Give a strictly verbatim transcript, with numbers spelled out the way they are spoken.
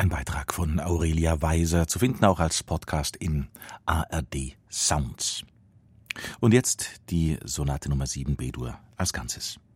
Ein Beitrag von Aurelia Weiser, zu finden auch als Podcast in A R D Sounds. Und jetzt die Sonate Nummer sieben B-Dur als Ganzes.